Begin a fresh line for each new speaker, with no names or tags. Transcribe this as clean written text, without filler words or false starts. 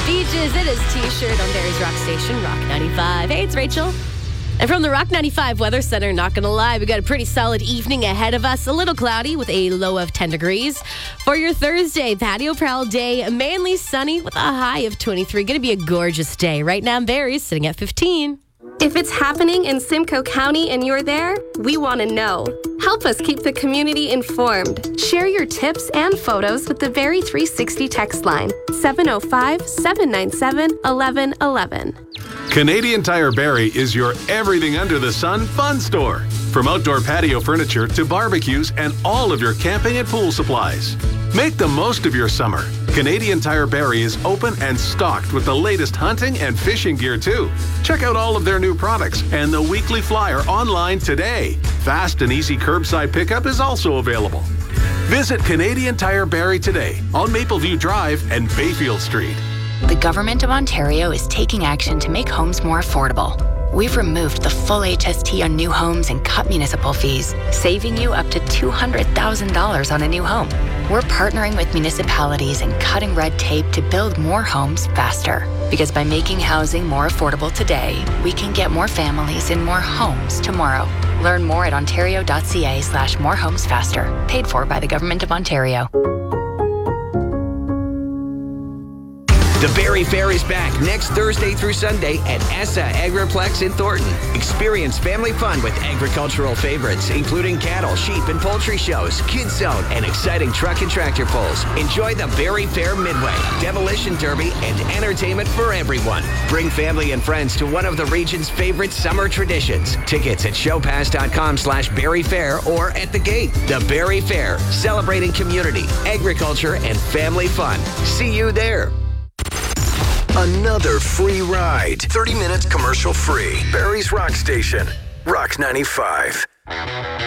Bee Gees, it is T-shirt on Barry's Rock Station, Rock 95. Hey, it's Rachel. And from the Rock 95 Weather Center, not going to lie, we got a pretty solid evening ahead of us. A little cloudy with a low of 10 degrees. For your Thursday, patio prowl day, mainly sunny with a high of 23. Going to be a gorgeous day. Right now, Barry's sitting at 15.
If it's happening in Simcoe County and you're there, we want to know. Help us keep the community informed. Share your tips and photos with the Barrie 360 text line, 705-797-1111.
Canadian Tire Barrie is your everything under the sun fun store. From outdoor patio furniture to barbecues and all of your camping and pool supplies. Make the most of your summer. Canadian Tire Barrie is open and stocked with the latest hunting and fishing gear too. Check out all of their new products and the weekly flyer online today. Fast and easy curbside pickup is also available. Visit Canadian Tire Barrie today on Mapleview Drive and Bayfield Street.
The Government of Ontario is taking action to make homes more affordable. We've removed the full HST on new homes and cut municipal fees, saving you up to $200,000 on a new home. We're partnering with municipalities and cutting red tape to build more homes faster. Because by making housing more affordable today, we can get more families in more homes tomorrow. Learn more at ontario.ca/morehomesfaster. Paid for by the Government of Ontario.
The Barrie Fair is back next Thursday through Sunday at ESSA Agriplex in Thornton. Experience family fun with agricultural favorites, including cattle, sheep, and poultry shows, kids zone, and exciting truck and tractor pulls. Enjoy the Barrie Fair Midway, Demolition Derby, and entertainment for everyone. Bring family and friends to one of the region's favorite summer traditions. Tickets at showpass.com/Barrie Fair or at the gate. The Barrie Fair, celebrating community, agriculture, and family fun. See you there.
Another free ride. 30 minutes commercial free. Barrie's Rock Station. Rock 95.